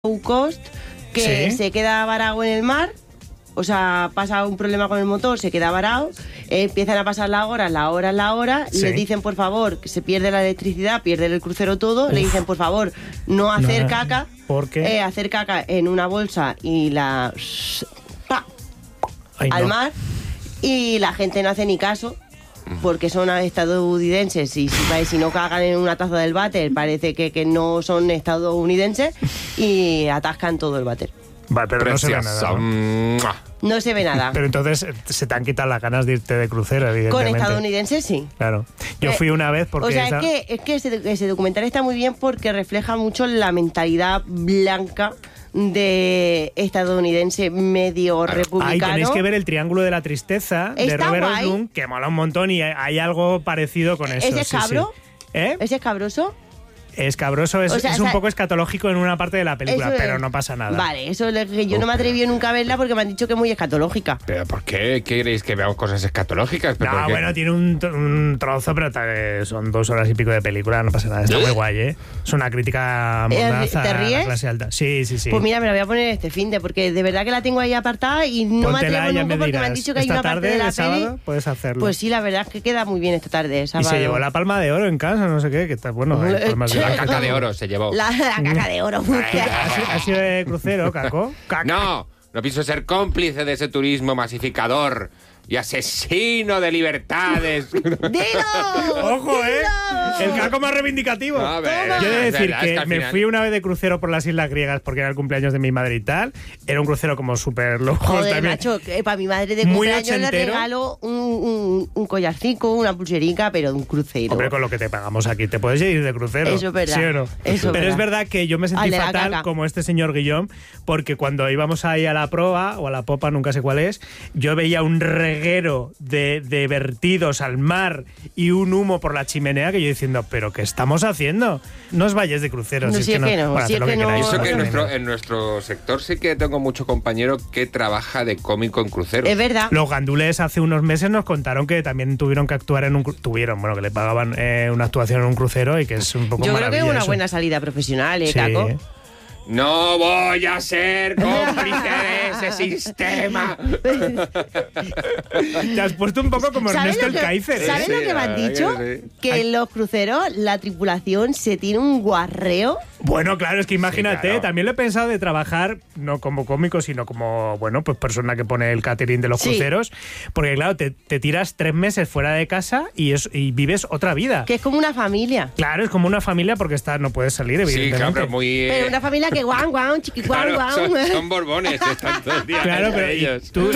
low cost que se queda varado en el mar, o sea, pasa un problema con el motor, se queda varado, empiezan a pasar las horas, les dicen por favor que se pierde la electricidad, pierde el crucero todo, le dicen por favor no hacer caca, hacer caca en una bolsa y la al mar, y la gente no hace ni caso. Porque son estadounidenses y si no cagan en una taza del váter parece que no son estadounidenses y atascan todo el váter. Vale, pero precioso. No se ve nada, ¿no? No se ve nada. Pero entonces se te han quitado las ganas de irte de crucero, evidentemente. Con estadounidenses, sí. Claro. Yo fui una vez porque... O sea, es que ese documental está muy bien porque refleja mucho la mentalidad blanca de estadounidense medio republicano. Tenéis que ver El Triángulo de la Tristeza de Robert Oslund, que mola un montón y hay algo parecido con eso. ¿Ese es cabro? ¿Ese es cabroso? Escabroso es un poco escatológico en una parte de la película, pero no pasa nada. Vale, eso es que yo no me atreví nunca a verla porque me han dicho que es muy escatológica. ¿Pero por qué? ¿Qué queréis que veamos cosas escatológicas? No, bueno, tiene un trozo, pero son 2 horas y pico de película, no pasa nada. Está muy guay, ¿eh? Es una crítica mordaza ¿Te ríes? a la clase alta. Sí. Pues mira, me la voy a poner este finde, porque de verdad que la tengo ahí apartada y no Póntela, me atrevo nunca porque me han dicho que hay una parte de la sábado puedes hacerlo. Pues sí, la verdad es que queda muy bien esta tarde de sábado. Y se llevó la palma de oro en casa, no sé qué, que está bueno. La caca de oro se llevó. La caca de oro. ¿Ha sido de crucero, Caco? No pienso ser cómplice de ese turismo masificador y asesino de libertades. ¡Dilo! ¡Ojo, el Caco más reivindicativo! Yo he de decir que me fui una vez de crucero por las Islas Griegas porque era el cumpleaños de mi madre y tal. Era un crucero como súper loco. Joder, también. macho, para mi madre de cumpleaños le regalo un collarcico, una pulserica, pero de un crucero. Hombre, con lo que te pagamos aquí, te puedes ir de crucero. Eso es verdad. ¿Sí o no? Pero es verdad que yo me sentí fatal como este señor Guillaume, porque cuando íbamos ahí a la proa o a la popa, nunca sé cuál es, yo veía un reguero de vertidos al mar y un humo por la chimenea que yo diciendo, ¿pero qué estamos haciendo? No os vayáis de crucero. No, si es que no. Eso que en nuestro sector sí que tengo mucho compañero que trabaja de cómico en cruceros. Es verdad. Los gandules hace unos meses nos contaron que también tuvieron que actuar que le pagaban una actuación en un crucero y que es un poco maravilloso. Yo creo que es una buena salida profesional, Caco. No voy a ser cómplice de ese sistema. Te has puesto un poco como Ernesto el Kaiser. ¿Sabes lo que me han dicho? Que en los cruceros la tripulación se tiene un guarreo. Bueno, claro, es que imagínate, claro. También lo he pensado de trabajar no como cómico, sino como, pues persona que pone el catering de los cruceros, porque claro, te tiras 3 meses fuera de casa y vives otra vida. Que es como una familia. Claro, es como una familia porque no puedes salir, evidentemente. Sí, claro, pero una familia que guau, chiqui guau. Son borbones, están todo el día. Claro, pero ellos. Tú,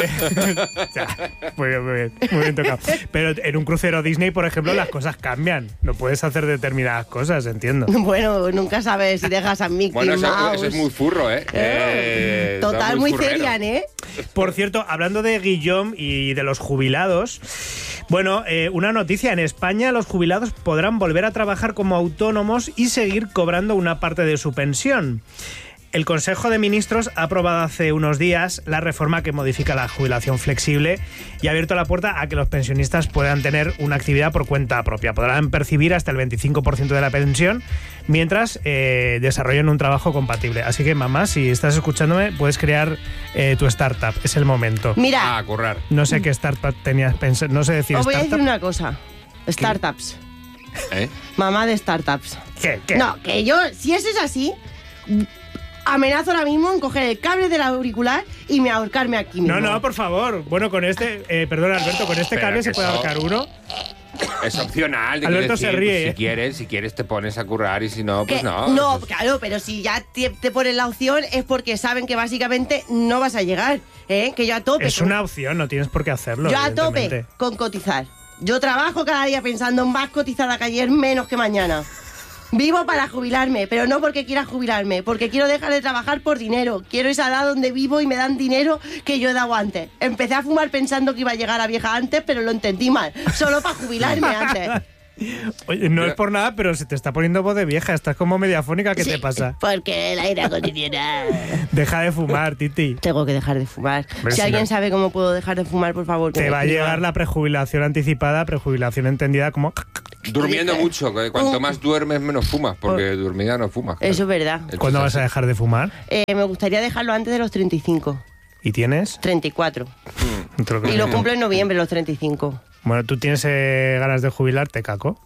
muy bien tocado. Pero en un crucero Disney, por ejemplo, las cosas cambian. No puedes hacer determinadas cosas, entiendo. Bueno, nunca sabes si dejas a Mickey Mouse. Eso es muy furro, ¿eh? Total, muy Cerian, ¿eh? Por cierto, hablando de Guillaume y de los jubilados, bueno, una noticia. En España los jubilados podrán volver a trabajar como autónomos y seguir cobrando una parte de su pensión. El Consejo de Ministros ha aprobado hace unos días la reforma que modifica la jubilación flexible y ha abierto la puerta a que los pensionistas puedan tener una actividad por cuenta propia. Podrán percibir hasta el 25% de la pensión mientras desarrollen un trabajo compatible. Así que, mamá, si estás escuchándome, puedes crear tu startup. Es el momento. Mira, a currar. No sé qué startup tenías pensado. No sé decir startup. Os voy a decir una cosa. Startups. Mamá de startups. ¿Qué? No, que yo, si eso es así, amenazo ahora mismo en coger el cable del auricular y me ahorcarme aquí mismo. No, por favor. Bueno, con perdón, Alberto, con este cable se puede ahorcar uno. Es opcional. Alberto se ríe. Si quieres te pones a currar y si no, pues no. No, claro, pero si ya te ponen la opción es porque saben que básicamente no vas a llegar, que yo a tope. Es una opción, no tienes por qué hacerlo. Yo a tope con cotizar. Yo trabajo cada día pensando más cotizada que ayer, menos que mañana. Vivo para jubilarme, pero no porque quiera jubilarme, porque quiero dejar de trabajar por dinero. Quiero esa edad donde vivo y me dan dinero que yo he dado antes. Empecé a fumar pensando que iba a llegar a vieja antes, pero lo entendí mal. Solo para jubilarme antes. Oye, no es por nada, pero se te está poniendo voz de vieja. Estás como mediafónica. ¿Qué te pasa? Porque el aire acondicionado. Deja de fumar, Titi. Tengo que dejar de fumar. Si alguien sabe cómo puedo dejar de fumar, por favor. Te va a llegar la prejubilación anticipada, prejubilación entendida como Durmiendo mucho, que cuanto más duermes menos fumas, porque dormida no fumas. Claro. Eso es verdad. ¿Cuándo vas a dejar de fumar? Me gustaría dejarlo antes de los 35. ¿Y tienes? 34. Y lo cumplo en noviembre, los 35. Bueno, ¿tú tienes ganas de jubilarte, Caco?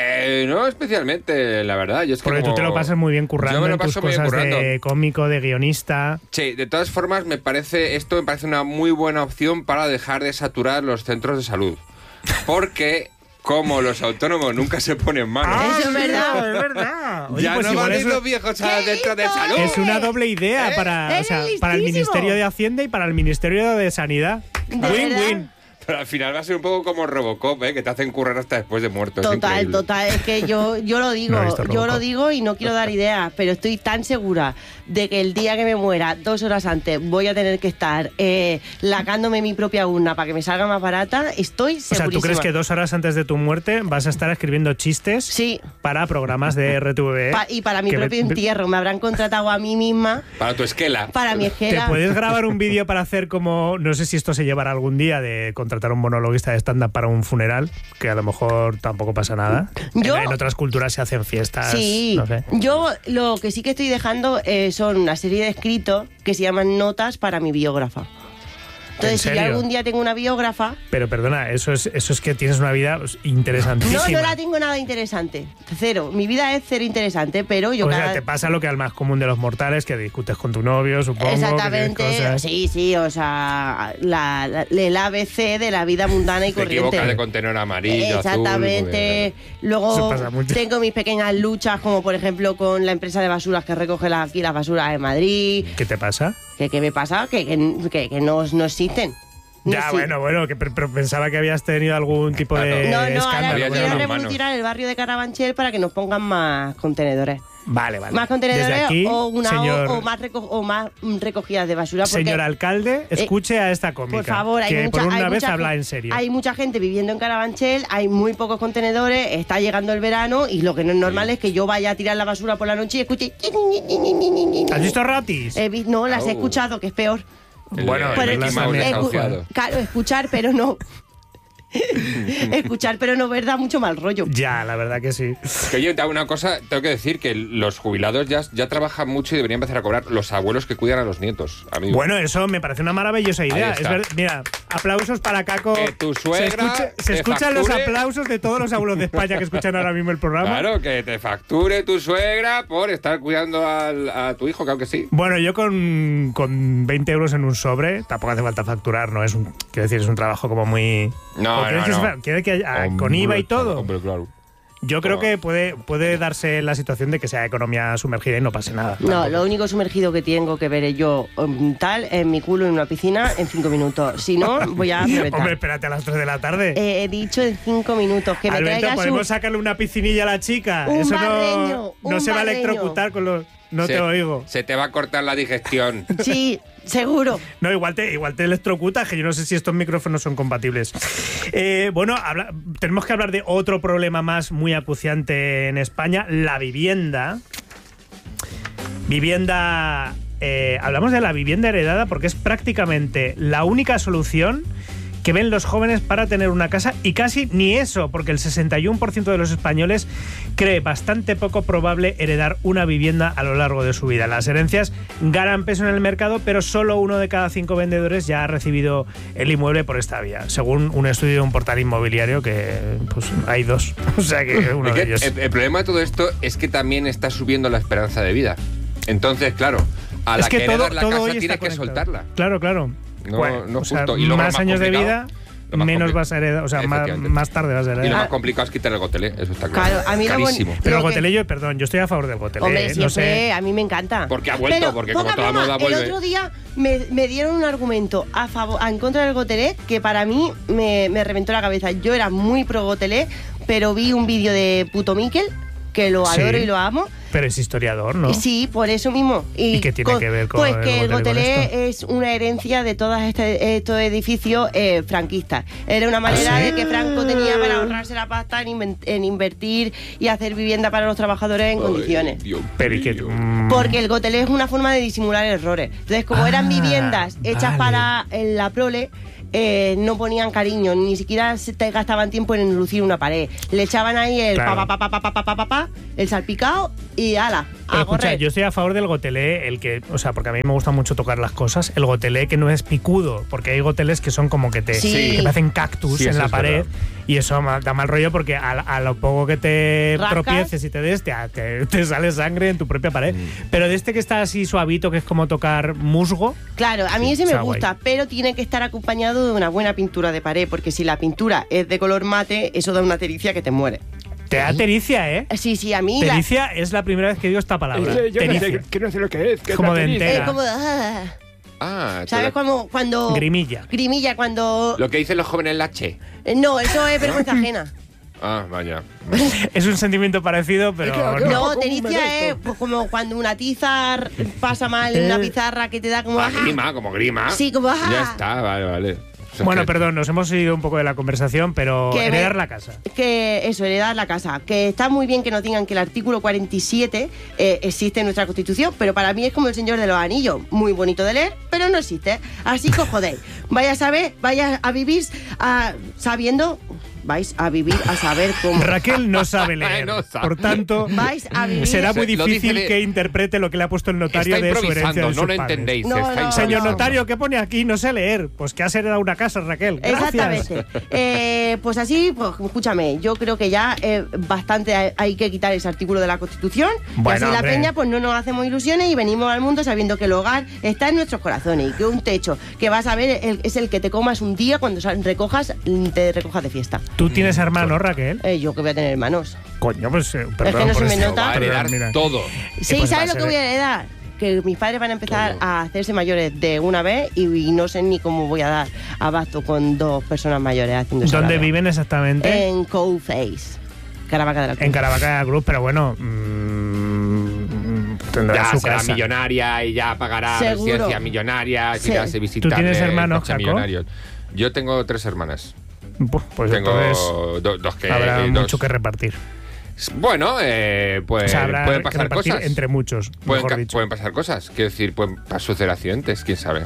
No especialmente, la verdad. Yo es que porque tú te lo pasas muy bien currando. Yo me lo en tus paso muy bien cosas currando. de cómico, de guionista. Sí, de todas formas, esto me parece una muy buena opción para dejar de saturar los centros de salud. Porque como los autónomos nunca se ponen manos... Eso es verdad. Es verdad. Oye, Ya pues no igual van es los viejos a centros de salud. Es una doble idea para, Eres para el listísimo. Ministerio de Hacienda y para el Ministerio de Sanidad. ¿De verdad? Win-win. Pero al final va a ser un poco como Robocop, que te hacen currar hasta después de muerto. Es Total, increíble. total. Es que yo lo digo, No he visto yo lo Robocop. digo y no quiero dar ideas, pero estoy tan segura de que el día que me muera, 2 horas antes, voy a tener que estar lacándome mi propia urna para que me salga más barata. Estoy O sea, segurísima. ¿tú crees que 2 horas antes de tu muerte vas a estar escribiendo chistes Sí. para programas de RTV? Y para mi Que propio entierro. Me habrán contratado a mí misma Para tu esquela. para mi ¿Te esquela. puedes grabar un vídeo para hacer como, no sé si esto se llevará algún día, de contratar a un monologuista de stand-up para un funeral, que a lo mejor tampoco pasa nada? Yo- En otras culturas se hacen fiestas, Sí, no sé. yo lo que sí que estoy dejando son una serie de escritos que se llaman notas para mi biógrafa. Entonces, si yo serio? algún día tengo una biógrafa... Pero perdona, eso es que tienes una vida interesantísima. No la tengo nada interesante. Cero. Mi vida es cero interesante, pero yo O cada... sea, te pasa lo que al más común de los mortales, que discutes con tu novio, supongo. que tienes Exactamente. cosas. Sí, o sea, el ABC de la vida mundana y Te corriente. equivocas de contenedor amarillo, Exactamente. azul. Eso Luego pasa mucho. tengo mis pequeñas luchas, como por ejemplo con la empresa de basuras que recoge aquí las basuras de Madrid. ¿Qué te pasa? ¿Qué me pasa? Que no existen. No Ya, existen. bueno, pero pensaba que habías tenido algún tipo de No, ahora escándalo. Había quiero llegado revolucionar el barrio de Carabanchel para que nos pongan más contenedores. Vale. Más Desde contenedores aquí, o, señor, más recogidas de basura. Porque, señor alcalde, escuche a esta cómica. por favor, que por una vez mucha habla gen- en serio. Hay mucha gente viviendo en Carabanchel, hay muy pocos contenedores, está llegando el verano y lo que no es normal es que yo vaya a tirar la basura por la noche y escuche... ¿Has visto ratis? No, las he Au. escuchado, que es peor. Bueno, el Pero Mickey las Mouse también. desahuciado. Claro, escuchar, pero no... escuchar, pero no ver, da mucho mal rollo. Ya, la verdad que sí. Que yo, una cosa, tengo que decir que los jubilados ya trabajan mucho y deberían empezar a cobrar los abuelos que cuidan a los nietos, amigo. Bueno, eso me parece una maravillosa idea. Ahí está. Mira, aplausos para Caco. Que tu suegra se te escuchan los facture- aplausos de todos los abuelos de España que escuchan ahora mismo el programa. Claro, que te facture tu suegra por estar cuidando a tu hijo, claro que sí. Bueno, yo con 20 euros en un sobre, tampoco hace falta facturar, ¿no? Quiero decir, es un trabajo como muy... No, ¿O crees no, que no. quiere que haya- con Hombre, IVA y todo? Hombre, claro. Yo creo que puede darse la situación de que sea economía sumergida y no pase nada. No, lo único sumergido que tengo que ver yo en mi culo en una piscina en 5 minutos. Si no, voy a reventar. Hombre, espérate a las 3 de la tarde. He dicho en 5 minutos que me Alberto, traigas ¿podemos sacarle una piscinilla a la chica? un Eso barreño, no un se va a barreño. electrocutar con los... No te oigo. Se te va a cortar la digestión. Sí, seguro. No, igual te electrocutas, que yo no sé si estos micrófonos son compatibles. Bueno, tenemos que hablar de otro problema más muy acuciante en España, la vivienda. Hablamos de la vivienda heredada porque es prácticamente la única solución que ven los jóvenes para tener una casa, y casi ni eso, porque el 61% de los españoles cree bastante poco probable heredar una vivienda a lo largo de su vida. Las herencias ganan peso en el mercado, pero solo 1 de cada 5 vendedores ya ha recibido el inmueble por esta vía, según un estudio de un portal inmobiliario que pues hay 2. O sea que uno Es de que ellos. el problema de todo esto es que también está subiendo la esperanza de vida. Entonces, claro, a la Es que que heredas la todo casa hoy tienes está que conectado. soltarla. Claro. No, Bueno, no o sea, justo. Y luego más lo años de complicado, vida, lo más menos compli- vas a heredar, o sea, Efectivamente. más tarde vas a Y lo heredar. más complicado es quitar el gotelé, eso está claro. Claro, a mí lo Carísimo. Pero el lo que- gotelé, perdón, yo estoy a favor del gotelé. Hombre, no siempre, sé. a mí me encanta. Porque ha vuelto, Pero, porque como poca toda broma, moda vuelve. El otro día me dieron un argumento en contra del gotelé que para mí me reventó la cabeza. Yo era muy pro gotelé, pero vi un vídeo de Puto Miquel, que lo Sí. adoro y lo amo. Pero es historiador, ¿no? Y sí, por eso mismo. ¿Y qué tiene que ver con Pues el que el gotelé con gotelé es una herencia de todos estos edificios franquistas. Era una manera ¿Ah, sí? de que Franco tenía para ahorrarse la pasta en invertir y hacer vivienda para los trabajadores en condiciones. Dios Pero ¿y qué? mío. Porque el gotelé es una forma de disimular errores. Entonces, como eran viviendas hechas vale. para la prole, no ponían cariño, ni siquiera te gastaban tiempo en enlucir una pared. Le echaban ahí el Claro. el salpicado y ala, Pero a escucha, correr. yo estoy a favor del gotelé, porque a mí me gusta mucho tocar las cosas, el gotelé que no es picudo, porque hay goteles que son como que te Sí. que hacen cactus Sí, en eso la es pared, verdad. y eso da mal rollo porque a lo poco que te Rascas. tropieces y te des, te sale sangre en tu propia pared. Pero de este que está así suavito, que es como tocar musgo, Claro, a mí ese me está gusta, pero tiene que estar acompañado de una buena pintura de pared, porque si la pintura es de color mate, eso da una tericia que te muere. te da tericia, ¿eh? Sí, a mí la... Tericia es la primera vez que digo esta palabra. Yo no Tericia. sé, que no sé lo que es. Que es Como la de tericia. entera. como... Ah, ¿Sabes cuando... Grimilla. Grimilla, cuando... lo que dicen los jóvenes en la Che. No, eso es vergüenza ajena. Ah, vaya. Es un sentimiento parecido, pero claro, no. claro. No, como un tericia meresto. es pues, como cuando una tiza pasa mal en una pizarra que te da como... Como grima. Sí, como... Ya está, vale. O sea, Bueno, que- perdón, nos hemos ido un poco de la conversación, pero Que heredar me- la casa. Que eso, heredar la casa. Que está muy bien que nos digan que el artículo 47 existe en nuestra Constitución, pero para mí es como el Señor de los Anillos. Muy bonito de leer, pero no existe. Así que jodéis. Vaya a vivir sabiendo... Vais a vivir a saber cómo. Raquel no sabe leer, No sabe. por tanto, Vais a vivir... será muy Lo dice difícil de- que interprete lo que le ha puesto el notario está de su herencia improvisando, de no sus lo padres. entendéis. No, está no, improvisando. Señor no. notario, ¿qué pone aquí? No sé leer. Pues que has heredado una casa, Raquel. Gracias. Exactamente. Pues así, pues escúchame, yo creo que ya bastante hay que quitar ese artículo de la Constitución. Bueno, y así la hombre. peña pues no nos hacemos ilusiones y venimos al mundo sabiendo que el hogar está en nuestros corazones y que un techo que vas a ver es el que te comas un día cuando te recojas de fiesta. ¿Tú tienes hermanos, Raquel? Yo que voy a tener hermanos. Coño, pues perdón. Es que no por se me esto. nota. Va a heredar Mira. todo. Sí, pues ¿sabes va a lo que ser- voy a heredar? Que mis padres van a empezar Todo. a hacerse mayores de una vez y no sé ni cómo voy a dar abasto con dos personas mayores haciendo eso. ¿Dónde viven exactamente? En Coldface, Caravaca de la Cruz. En Caravaca de Cruz, pero bueno, tendrá Ya su será casa. millonaria y ya pagará Seguro. residencias millonarias, Sí. irás a visitar. ¿Tú tienes hermanos, Jaco? millonarios. Yo tengo 3 hermanas. Pues Tengo entonces dos que... habrá dos- mucho que repartir. Bueno, pues O sea, habrá pueden que pasar repartir cosas. entre muchos, Pueden, mejor dicho. pueden pasar cosas. Quiero decir, pueden suceder accidentes, quién sabe.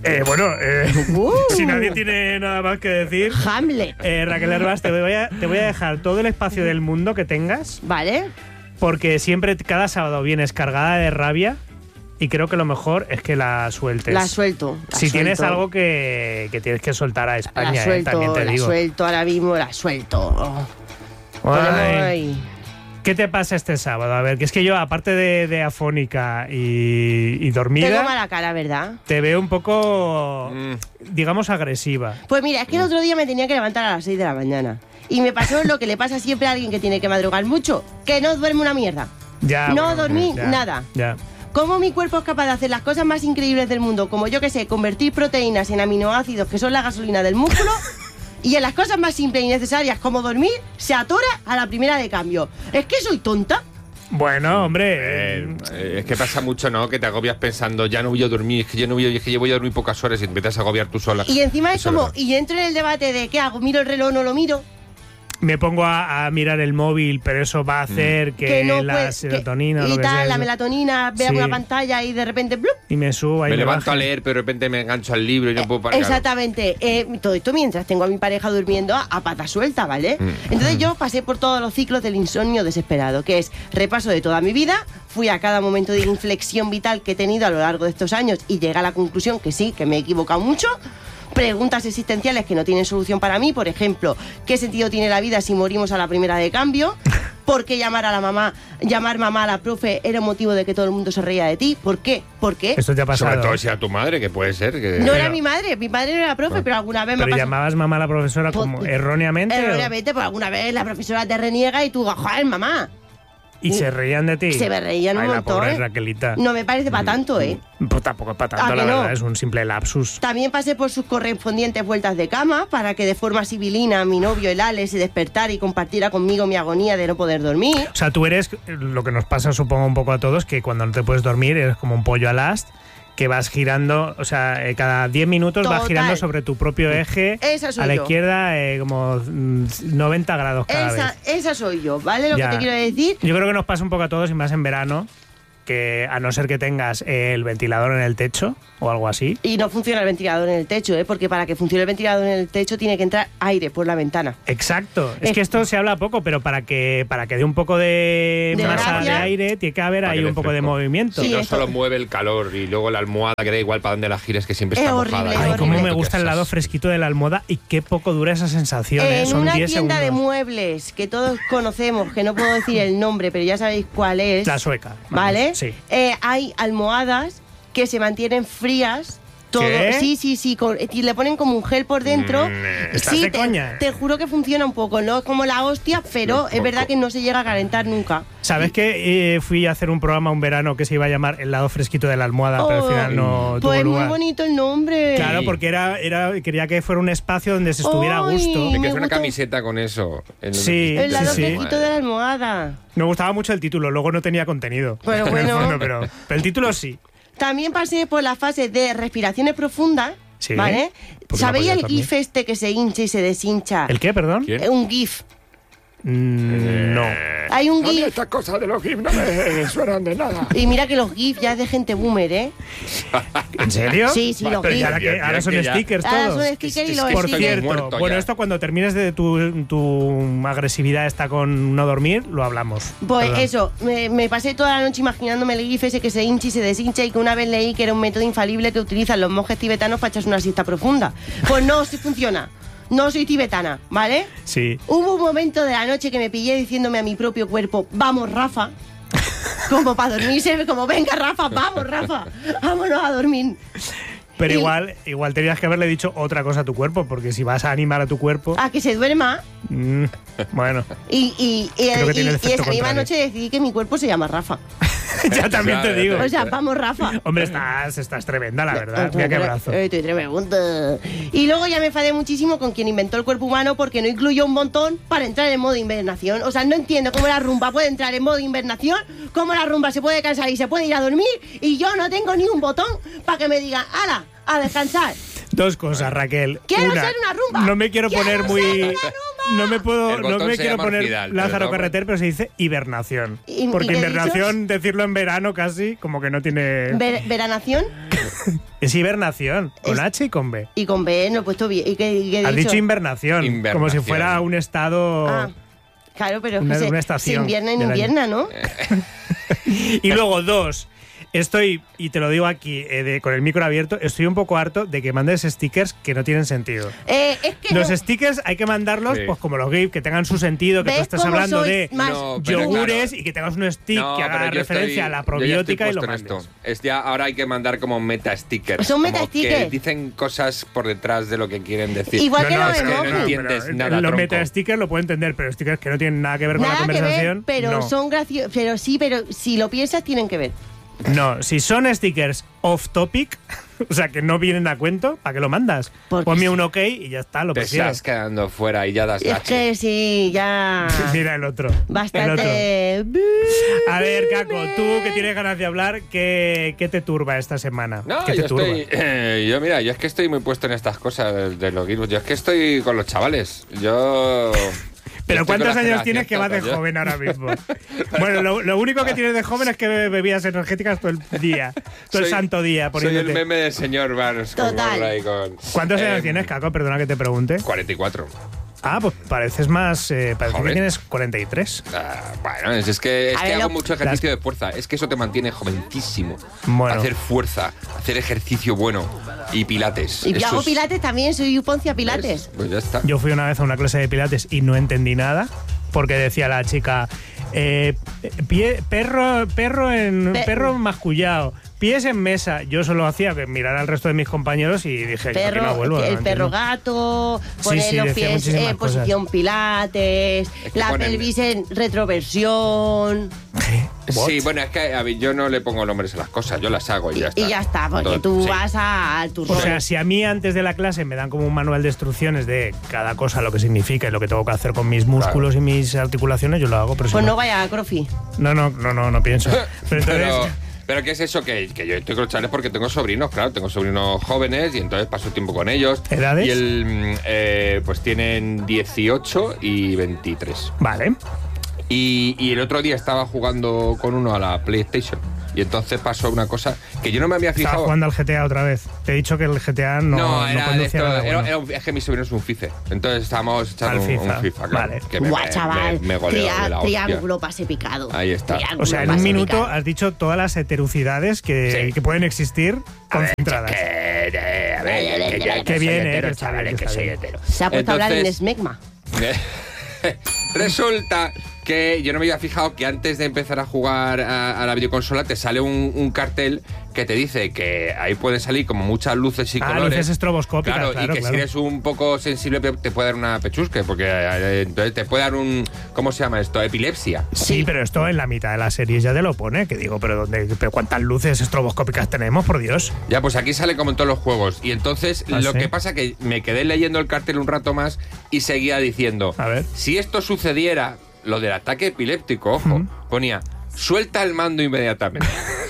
Si nadie tiene nada más que decir, Hamlet. Raquel Herbás, te voy a dejar todo el espacio del mundo que tengas, ¿Vale? porque siempre, cada sábado vienes cargada de rabia y creo que lo mejor es que la sueltes. La suelto. Si tienes algo que tienes que soltar a España, La suelto, también te la digo. suelto, ahora mismo la suelto. Ponemos Ay. ahí. ¿Qué te pasa este sábado? A ver, que es que yo, aparte de afónica y Tengo dormida, mala cara, ¿verdad? te veo un poco, Mm. digamos, agresiva. Pues mira, es que el otro día me tenía que levantar a las 6 de la mañana. Y me pasó lo que le pasa siempre a alguien que tiene que madrugar mucho, que no duerme una mierda. Ya, No bueno, dormí ya, nada. Ya. ¿Cómo mi cuerpo es capaz de hacer las cosas más increíbles del mundo? Como yo que sé, convertir proteínas en aminoácidos, que son la gasolina del músculo. Y en las cosas más simples y necesarias, como dormir, se atora a la primera de cambio. ¿Es que soy tonta? Bueno, hombre. Es que pasa mucho, ¿no? Que te agobias pensando, ya no voy a dormir, es que yo no voy a, es que yo voy a dormir pocas horas y te empiezas a agobiar tú sola. Y encima es Eso como, verdad. y entro en el debate de ¿qué hago? ¿Miro el reloj o no lo miro? Me pongo a mirar el móvil, pero eso va a hacer que no la puede- serotonina o y lo que tal, sea, la eso, melatonina, vea Sí. una pantalla y de repente ¡blup! y me suba y Me levanto baja. a leer, pero de repente me engancho al libro y no puedo parar. Exactamente. Todo esto mientras tengo a mi pareja durmiendo a pata suelta, ¿vale? Entonces yo pasé por todos los ciclos del insomnio desesperado, que es repaso de toda mi vida, fui a cada momento de inflexión vital que he tenido a lo largo de estos años y llegué a la conclusión que sí, que me he equivocado mucho. Preguntas existenciales que no tienen solución para mí, por ejemplo, ¿qué sentido tiene la vida si morimos a la primera de cambio? ¿Por qué llamar mamá a la profe era motivo de que todo el mundo se reía de ti? ¿Por qué? ¿Por qué? Esto te ha pasado. Sobre todo si a tu madre, que puede ser. Que... No era Pero- mi madre no era profe, pero alguna vez me Pero ha pasado. llamabas mamá a la profesora como Pues- erróneamente. o- Erróneamente, pues alguna vez la profesora te reniega y tú, joder, mamá. Y se reían de ti. Se me reían un Ay, la montón, pobre ¿eh? Raquelita. No me parece para tanto, ¿eh? Pues tampoco es para ¿A tanto, que la no? verdad, es un simple lapsus. También pasé por sus correspondientes vueltas de cama para que de forma sibilina mi novio, el Ale, se despertara y compartiera conmigo mi agonía de no poder dormir. O sea, tú eres, lo que nos pasa supongo un poco a todos, que cuando no te puedes dormir eres como un pollo al ast, que vas girando, o sea, cada 10 minutos vas Total. girando sobre tu propio eje Esa soy a la yo. izquierda como 90 grados cada vez. Esa soy yo, ¿vale? Lo Ya. que te quiero decir. Yo creo que nos pasa un poco a todos y más en verano. que a no ser que tengas el ventilador en el techo o algo así. Y no funciona el ventilador en el techo, porque para que funcione el ventilador en el techo tiene que entrar aire por la ventana. Exacto. Es que esto se habla poco, pero para que dé un poco de masa gracia, de aire, tiene que haber ahí un poco de movimiento. Sí, no esto- solo mueve el calor y luego la almohada que da igual para donde la gires, que siempre Es está horrible, mojada. es Ay, cómo horrible. me gusta el lado fresquito de la almohada y qué poco dura esa sensación. En Son una 10 tienda de segundos. muebles que todos conocemos, que no puedo decir el nombre, pero ya sabéis cuál es. La sueca. ¿Vale? Sí. Hay almohadas que se mantienen frías. Todo. ¿Qué? Sí, y le ponen como un gel por dentro. ¿Estás Sí, de coña? te juro que funciona un poco, no es como la hostia, pero es verdad que no se llega a calentar nunca. ¿Sabes que fui a hacer un programa un verano que se iba a llamar El lado fresquito de la almohada, pero al final no tuvo Pues muy lugar? bonito el nombre. Claro, porque quería que fuera un espacio donde se estuviera a Ay. gusto. De que Me es una gustó. camiseta con eso. Sí, El lado sí. fresquito de la almohada. Me gustaba mucho el título, luego no tenía contenido. Pero En el bueno. fondo, pero el título sí. También pasé por la fase de respiraciones profundas. Sí. ¿Vale? ¿Por qué no ¿Sabéis podías el dormir? GIF este que se hincha y se deshincha? ¿El qué, perdón? ¿Quién? Un GIF. No. Hay un A mí GIF. estas cosas de los GIF no me suenan de nada. Y mira que los GIF ya es de gente boomer, ¿eh? ¿En serio? Sí, los Pero GIF. ahora son que ya- stickers Ahora todos. son stickers y los Por estoy cierto, muerto bueno, ya. esto cuando termines de tu agresividad está con no dormir, lo hablamos. Pues Perdón. eso, me pasé toda la noche imaginándome el GIF ese que se hincha y se deshincha y que una vez leí que era un método infalible que utilizan los monjes tibetanos para echarse una siesta profunda. Pues no, sí funciona. No soy tibetana, ¿vale? Sí. Hubo un momento de la noche que me pillé diciéndome a mi propio cuerpo, vamos, Rafa. Como para dormirse, como venga, Rafa, vamos, Rafa. Vámonos a dormir. Pero Y- igual tenías que haberle dicho otra cosa a tu cuerpo, porque si vas a animar a tu cuerpo, A que se duerma. bueno, Y Creo que tiene el efecto esa misma contrario. noche decidí que mi cuerpo se llama Rafa. ya también te digo. O sea, vamos, Rafa. Hombre, estás tremenda, la verdad. Mira qué brazo. Estoy tremendo. Y luego ya me enfadé muchísimo con quien inventó el cuerpo humano porque no incluyó un montón para entrar en modo invernación. O sea, no entiendo cómo la rumba puede entrar en modo invernación, cómo la rumba se puede cansar y se puede ir a dormir y yo no tengo ni un botón para que me digan, ¡hala! A descansar. Dos cosas, Raquel. Quiero ser una rumba. No me quiero poner Ser muy. una rumba. No me puedo. El No botón me se quiero llama poner orfidal, pero Lázaro no, Carreter, pero se dice hibernación. ¿Y Porque qué he hibernación, decirlo en verano casi, como que no tiene. Veranación Es hibernación, con Es- H y con B. y con B no he puesto bien. ¿Y qué he Has dicho invernación, como si Invernación. fuera un estado. Ah, claro, pero es Una- que se una estación se invierna en del año. invierna, ¿no? Y luego, dos. Estoy, y te lo digo aquí, con el micro abierto, estoy un poco harto de que mandes stickers que no tienen sentido. Es que Los no- stickers hay que mandarlos, Sí. pues como los GIF, que tengan su sentido, que tú ¿Ves estés cómo hablando sois de más No, pero yogures claro. y que tengas un stick No, que haga pero yo referencia a la yo ya estoy probiótica y lo puesto en mandes. esto. Es ya, ahora hay que mandar como meta stickers. Son como meta que stickers. dicen cosas por detrás de lo que quieren decir. Igual que los es que no emojis. entiendes pero nada, los tronco. meta stickers lo puedo entender, pero stickers que no tienen nada que ver con la Nada que ver, conversación. pero no. son graciosos. Pero sí, pero si lo piensas, tienen que ver. No, si son stickers off topic, o sea que no vienen a cuento, ¿para qué lo mandas? Porque Ponme sí. un ok y ya está, lo Te prefiero. estás quedando fuera y ya das Es lache. que sí, ya. Mira el otro. El otro. Bastante. A ver, Caco, tú que tienes ganas de hablar, ¿qué te turba esta semana? No, ¿Qué te yo turba? estoy. Yo es que estoy muy puesto en estas cosas de los virus. Yo es que estoy con los chavales. Yo. Pero estoy con ¿cuántos la años generación tienes que vas de Z, yo. joven ahora mismo? Bueno, lo único que tienes de joven es que bebes bebidas energéticas todo el día, todo el Soy- santo día. Soy el Poniéndote. meme del señor Barnes. Total. ¿Cuántos años Em, tienes, Caco? Perdona que te pregunte. 44. Ah, pues pareces más. Parece que Joven. tienes 43. Bueno, es que A ver, hago lo- mucho ejercicio de fuerza. Es que eso te mantiene joventísimo. Bueno. Hacer fuerza, hacer ejercicio bueno y pilates. Y yo Eso hago es- pilates también, soy Poncia Pilates. ¿Ves? Pues ya está. Yo fui una vez a una clase de pilates y no entendí nada porque decía la chica perro mascullado, pies en mesa. Yo solo hacía que mirar al resto de mis compañeros y dije, yo aquí no vuelvo. el no perro entiendo. gato, Sí, poner sí, los decía pies muchísimas en cosas. posición pilates, Es que la ponen- pelvis en retroversión. What? Sí, bueno, es que a ver, yo no le pongo nombres a las cosas, yo las hago y ya está. Y ya está, porque Todo- tú sí. vas a tu O rollo. sea, si a mí antes de la clase me dan como un manual de instrucciones de cada cosa, lo que significa y lo que tengo que hacer con mis músculos y mis articulaciones, yo lo hago. Pero si Pues no vaya a Crofi. no pienso. Pero entonces, Pero ¿qué es eso? Que yo estoy con los chavales porque tengo sobrinos, claro, tengo sobrinos jóvenes y entonces paso tiempo con ellos. ¿Edades? Y pues tienen 18 y 23. vale. Y el otro día estaba jugando con uno a la PlayStation. Y entonces pasó una cosa que yo no me había Estaba fijado. jugando al GTA otra vez. Te he dicho que el GTA no era de conducía esto, nada bueno. es que mi sobrino es un FIFE. Entonces estábamos echando Al un FIFA. FIFA, claro. Vale. Que Guau, chaval, me goleó de la hostia. triángulo pase picado. Ahí está. Triángulo O sea, en un pase minuto picado. has dicho todas las heterocidades que pueden existir concentradas. Qué bien, hetero, que está chavales, bien, que que está soy bien. hetero. Se ha puesto a hablar en Entonces, Smegma. Resulta que yo no me había fijado que antes de empezar a jugar a la videoconsola te sale un cartel que te dice que ahí pueden salir como muchas luces y colores. Luces estroboscópicas, Claro, y que si eres un poco sensible te puede dar una pechusque, porque entonces te puede dar ¿cómo se llama esto? Epilepsia. Sí, pero esto en la mitad de la serie ya te lo pone, que digo, pero ¿cuántas luces estroboscópicas tenemos, por Dios? Ya, pues aquí sale como en todos los juegos. Y entonces ¿Ah, lo sí? que pasa que me quedé leyendo el cartel un rato más y seguía diciendo, A ver. si esto sucediera, lo del ataque epiléptico, ojo, ponía, suelta el mando inmediatamente.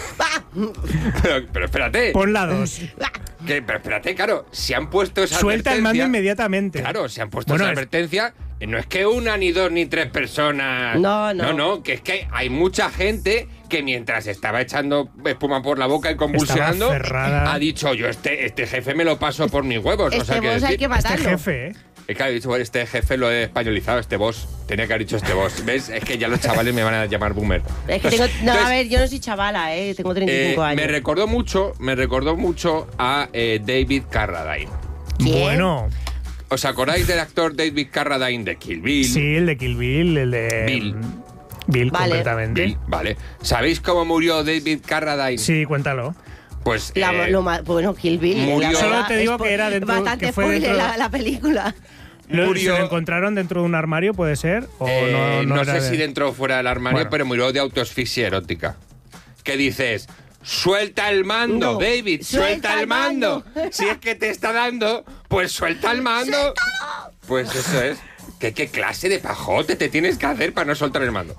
pero espérate. Pon la 2. Pero espérate, claro, si han puesto esa Suelta el mando advertencia- inmediatamente. Claro, si han puesto Bueno, esa es- advertencia, no es que una, ni dos, ni tres personas. No. No, que es que hay mucha gente que mientras estaba echando espuma por la boca y convulsionando, Estaba cerrada. ha dicho, yo este jefe me lo paso por mis huevos. o sea, Este boss hay que Este matarlo. jefe, ¿eh? Es que ha dicho, bueno, este jefe lo he españolizado, este boss. Tenía que haber dicho este boss. ¿Ves? Es que ya los chavales me van a llamar boomer. Es que tengo, no, Entonces, a ver, yo no soy chavala, tengo 35 años. me recordó mucho a David Carradine. ¿Quién? Bueno, ¿Os acordáis del actor David Carradine de Kill Bill? sí, el de Kill Bill, el de... Bill. Bill, Vale. completamente. Bill, vale. ¿Sabéis cómo murió David Carradine? Sí, cuéntalo. Pues Bueno, Kill Bill. murió- la Solo verdad, te digo es que era dentro- bastante que fue spoiler dentro- la película. ¿Se murió. lo encontraron dentro de un armario, puede ser? ¿O no era sé de- si dentro o fuera del armario, Bueno. pero murió de autoasfixia erótica. ¿Qué dices? Suelta el mando, No. David, suelta el mando. mando. Si es que te está dando, pues suelta el mando. Pues eso es. ¿Qué clase de pajote te tienes que hacer para no soltar el mando?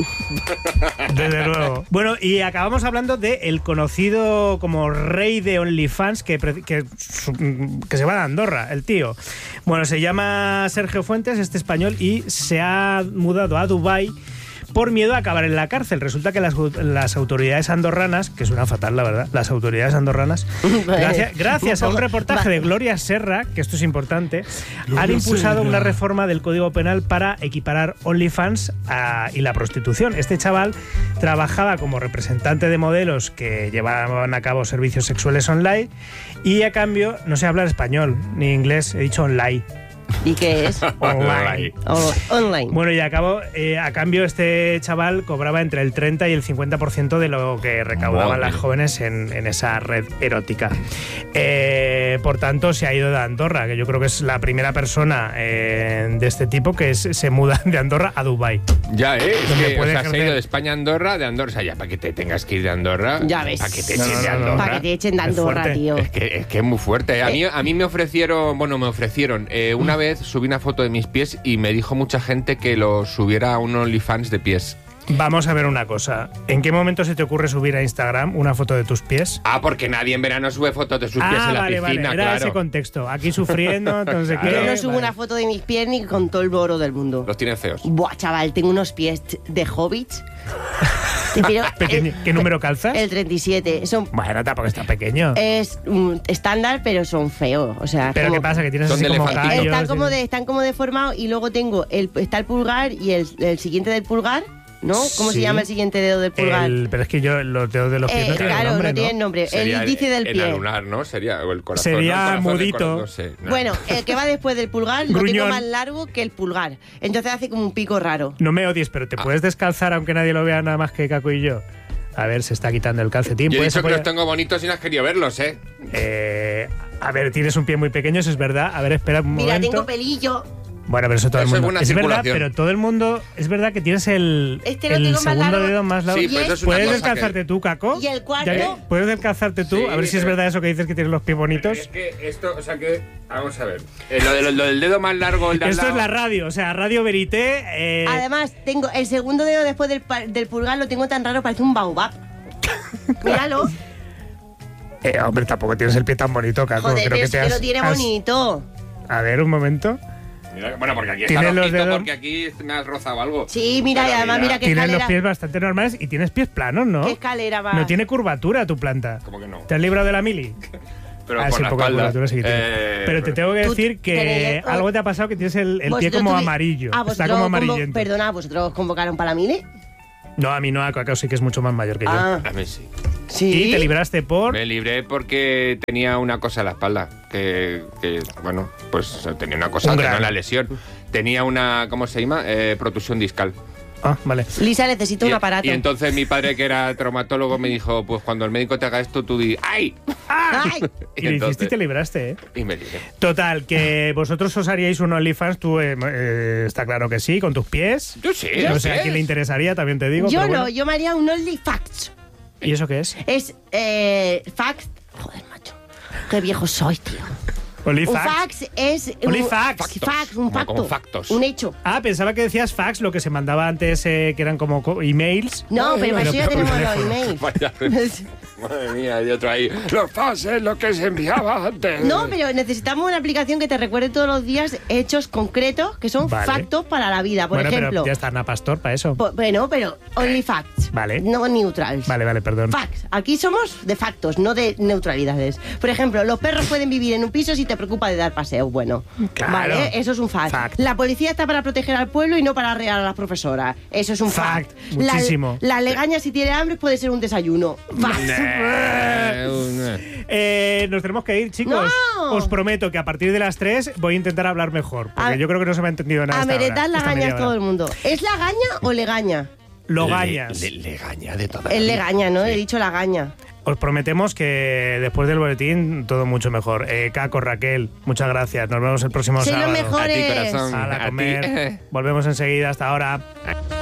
Desde luego. Bueno, y acabamos hablando de el conocido como rey de OnlyFans que se va de Andorra, el tío. Bueno, se llama Sergio Fuentes, este español, y se ha mudado a Dubái por miedo a acabar en la cárcel. Resulta que las autoridades andorranas, que suena fatal la verdad, las autoridades andorranas, gracias a un reportaje de Gloria Serra, que esto es importante, han impulsado una reforma del Código Penal para equiparar OnlyFans y la prostitución. Este chaval trabajaba como representante de modelos que llevaban a cabo servicios sexuales online y a cambio no sé hablar español ni inglés, he dicho online. ¿Y qué es? Online. Online. Bueno, y a cambio este chaval cobraba entre el 30 y el 50% de lo que recaudaban las jóvenes en esa red erótica. Por tanto, se ha ido de Andorra, que yo creo que es la primera persona de este tipo que se muda de Andorra a Dubái. Ya, es Donde que puede se ha ejercer- ido de España a Andorra, de Andorra. O sea, ya para que te tengas que ir de Andorra. Ya ves. Para que te No, echen no, de no, no. Andorra. Para que te echen de Es Andorra, fuerte. tío. Es que es muy fuerte. A mí me ofrecieron, una vez subí una foto de mis pies y me dijo mucha gente que lo subiera a un OnlyFans de pies. Vamos a ver una cosa. ¿En qué momento se te ocurre subir a Instagram una foto de tus pies? Ah, porque nadie en verano sube fotos de sus pies en la vale, piscina, Era claro. ese contexto. Aquí sufriendo, entonces Claro. Yo no subo una foto de mis pies ni con todo el oro del mundo. Los tienen feos. Buah, chaval, tengo unos pies de hobbits. Pero, ¿Qué número calzas? El 37. Bueno, tampoco está pequeño. Es estándar, pero son feos. O sea, ¿Pero como- qué pasa? Que tienes Son así de como elefantito. callos. están como deformados y luego tengo está el pulgar y el siguiente del pulgar, ¿no? ¿Cómo Sí. se llama el siguiente dedo del pulgar? Pero es que yo los dedos de los pies no tienen claro, nombre, no tienen nombre. Sería El índice del el pie. anular, ¿no? Sería o el corazón. Sería ¿no? El corazón, el mudito. corazón, no sé, no. Bueno, el que va después del pulgar lo Gruñón. tengo más largo que el pulgar. Entonces hace como un pico raro. No me odies, pero te puedes descalzar aunque nadie lo vea nada más que Caco y yo. A ver, se está quitando el calcetín. Yo he ¿Puedes dicho que los apoyar? tengo bonitos y no has querido verlos, ¿eh? A ver, tienes un pie muy pequeño, eso es verdad. A ver, espera un Mira, momento. tengo pelillo. Bueno, pero eso todo el Eso es mundo. buena verdad, circulación. pero todo el mundo. Es verdad que tienes el Este lo el tengo más segundo largo. dedo más largo. Sí, pero eso es una ¿Puedes cosa descalzarte tú, Caco? ¿Y el cuarto? Ya que- ¿Puedes descalzarte tú? Sí, A ver si es pero- verdad eso que dices que tienes los pies bonitos. Es que esto, o sea que, vamos a ver. Lo del dedo más largo, el de al Esto es lado. la radio, o sea, Radio Verité. Además, tengo el segundo dedo después del pulgar, lo tengo tan raro, parece un baobab. Míralo. Hombre, tampoco tienes el pie tan bonito, Caco. Joder, Creo pero que es te que has- lo tiene has- bonito. A ver, un momento. Mira, bueno, porque aquí está Tienes los rojito, dedos- porque aquí me has rozado algo. Sí, mira, y Pero además mira qué Tienes escalera. los pies bastante normales y tienes pies planos, ¿no? ¿Qué escalera va? No tiene curvatura tu planta. ¿Cómo que no? ¿Te has librado de la mili? Pero Ah, por sí, la un poco de espalda. curvatura sí que tiene. Pero te tengo que Tú decir que tenéis- algo te ha pasado, que tienes el pie Vosotros como tuvi- amarillo. Ah, Está vosotros como convo- amarillento. Perdona, ¿vosotros convocaron para la mili? No, a mí no, a Cacao sí que es mucho más mayor que yo. Ah, A mí sí. sí. Y te libraste por... Me libré porque tenía una cosa en la espalda. Que bueno, pues tenía una cosa, Un que no grano. la lesión. Tenía una, ¿cómo se llama? Protusión discal. Ah, vale. Lisa necesita un aparato. Y entonces mi padre, que era traumatólogo, me dijo, pues cuando el médico te haga esto, tú di ¡ay! ¡Ay! Y lo hiciste y entonces- te libraste, ¿eh? Y me libré. Total, que vosotros os haríais un OnlyFans, tú está claro que sí, con tus pies. Yo sí, No yo sé a sé. quién le interesaría, también te digo. Yo pero no, bueno. yo me haría un Only Facts. ¿Y eso qué es? Es facts. Joder, macho. Qué viejo soy, tío. Un OnlyFans. fax es Only un facts. fax, un Como facto. con factos. Un hecho. Ah, pensaba que decías fax, lo que se mandaba antes, que eran como emails. No, pero para eso ya por tenemos los teléfono. emails. Vaya. Madre mía, hay otro ahí. Los fases, lo que se enviaba antes. No, pero necesitamos una aplicación que te recuerde todos los días hechos concretos que son Vale. factos para la vida. Por Bueno, ejemplo, pero ya está Ana Pastor para eso. bueno, pero only facts. Vale. No neutrals. Vale, perdón. Facts. Aquí somos de factos, no de neutralidades. Por ejemplo, los perros pueden vivir en un piso si te preocupa de dar paseos. Bueno, Claro. vale, eso es un fact. Fact. La policía está para proteger al pueblo y no para arrear a las profesoras. Eso es un Fact. fact. Muchísimo. La legaña, si tiene hambre, puede ser un desayuno. Fact. Nos tenemos que ir, chicos. ¡No! Os prometo que a partir de las 3 voy a intentar hablar mejor, porque A- yo creo que no se me ha entendido nada. A hasta ahora, merendar esta lagañas media todo hora. el mundo. ¿Es lagaña o legaña? Logañas. Le gaña de toda Es la vida. legaña, ¿no? He dicho lagaña. Os prometemos que después del boletín todo mucho mejor. Caco, Raquel, muchas gracias. Nos vemos el próximo Sois los sábado. mejores. A ti, corazón. A la A ti. comer. Volvemos enseguida. Hasta ahora.